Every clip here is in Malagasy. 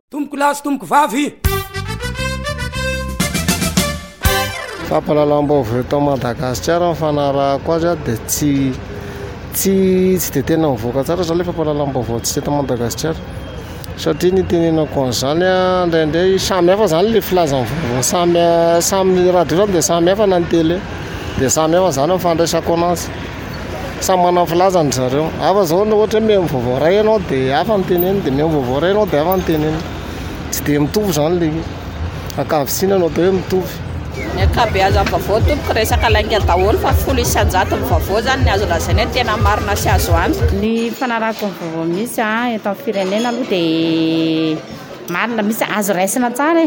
Tomboko lahy sy tomboko vavy. Fampahalalam-baovao eto Madagasikara mifanarahako azy dia tsy dia tena mivoaka tsara zany le fampahalalam-baovao tsy eto Madagasikara satria ny tenenako an'izany indraindray samy hafa zany le filazan'ny vaovao samy radio zany dia samy hafa na ny télé dia samy hafa zany mifandraisako anazy samy manana filazany zareo. Hafa zao na ohatra hoe mihaino vaovao ray ianao dia hafa ny teneny, dia mihaino vaovao ray ianao dia hafa ny teneny, tsy dia mitovy zany le ankavitsina anao dia hoe mitovy. Ny ankabeazan'ny vaovao tompoko resaka lainga daholo fa folo isan-jato ny vaovao zany ny azo lazaina hoe tena marina sy azo anto. Ny fanarahako ny vaovao misy eto amin'ny firenena aloha dia marina, misy azo raisina tsara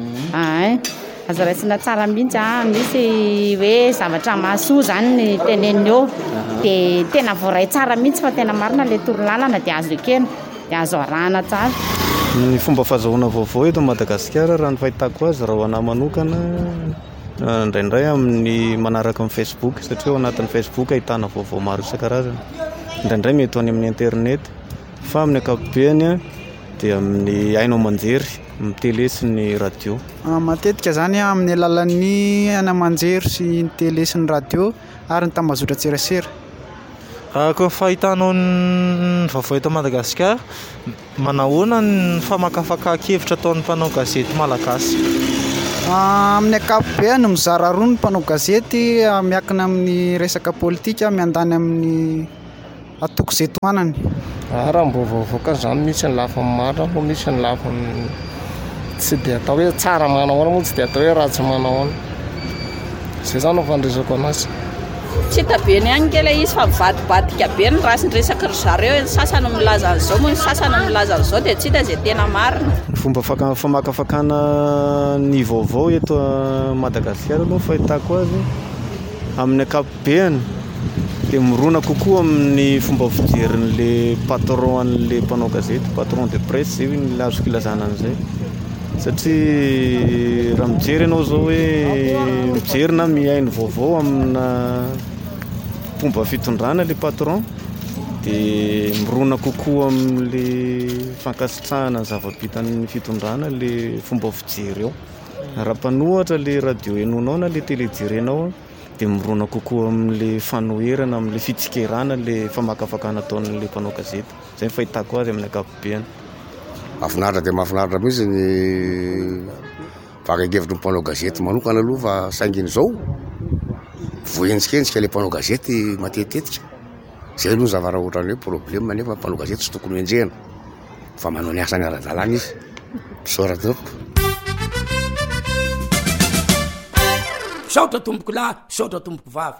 azo raisina tsara mihitsy misy hoe zavatra mahasoa zany ny teneniny eo dia tena voaray tsara mihitsy fa tena marina le torolalana dia azo ekena dia azo arahana tsara. Ny fomba fahazahoana vaovao eto Madagasikara raha ny fahitako azy raha ho anahy manokana indraindray amin'ny manaraka amin'ny Facebook satria ao anatin'ny Facebook ahitana vaovao maro isan-karazany. Indraindray mety any amin'ny internet fa amin'ny ankapobeny dia amin'ny hainao manjery amin'ny télé sy ny radio. Matetika zany amin'ny alalan'ny anamanjery sy ny télé sy ny radio ary ny tambazotra tserasera. Raha fahitanao ny vaovao eto Madagasikara, manahoana ny famakafaka-kevitra ataon'ny mpanao gazety malagasy? Amin'ny ankapobeny mizara roa ny mpanao gazety miankina amin'ny resaka politika miandany amin'ny atoko izay tohanany. Raha mbovaovoaka zany misy ny lafiny marina fa misy ny lafiny tsy dia atao hoe tsara manahoana moa tsy dia atao hoe ratsy manahoana. Izay zany no fandresako anazy. Tsy tabeny ihany kely izy fa mivadibadika be ny raha sy ny resaka ry zareo, ny sasany milaza an'izao moa ny sasany milaza an'izao dia tsy hita izay tena marina. Ny fomba famakafakana ny vaovao eto Madagasikara aloha fahitako azy amin'ny ankapobeny dia mirona kokoa amin'ny fomba fijerin'le patron an'le mpanao gazety, patron de presse zay ny azoko ilazana an'izay satria raha mijery ianao zao hoe mijery na mihaino vaovao amina fomba fitondrana le patron dia mirona kokoa amin'le fankasitrahana ny zava-bitan'ny fitondrana le fomba fijery eo. Raha mpanohatra le radio henonao na le télé jerenao dia mirona kokoa amin'le fanoherana amin'le fitsikerana le famakafakana ataon'le mpanao gazety. Izay ny fahitako azy amin'ny ankapobeny. Mahafinaritra dia mahafinaritra mihitsy ny vaka-kevitry ny mpanao gazety manokana aloha fa saingin'izao voenjikendrika le mpanao gazety matetetika. Izay aloha zavatra ohatran'ny hoe problème nefa mpanao gazety tsy tokony enjehana fa manao ny asany ara-dalàna izy. Misaotra tompoko. Misaotra tomboko lahy, misaotra tomboko vavy.